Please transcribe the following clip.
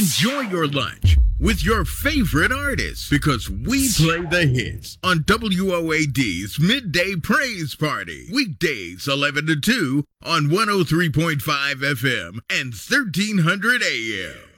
Enjoy your lunch with your favorite artists because we play the hits on WOAD's Midday Praise Party. Weekdays 11 to 2 on 103.5 FM and 1300 AM.